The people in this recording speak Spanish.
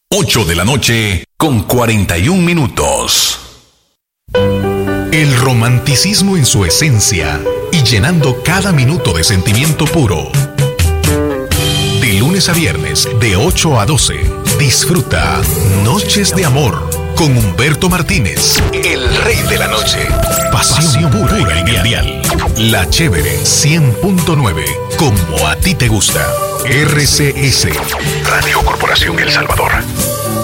8 de la noche con 41 minutos. El romanticismo en su esencia y llenando cada minuto de sentimiento puro. De lunes a viernes, de 8 a 12, disfruta Noches de Amor con Humberto Martínez, el rey de la noche. Pasión pura y mundial. La Chévere 100.9, como a ti te gusta. RCS, Radio Corporación El Salvador.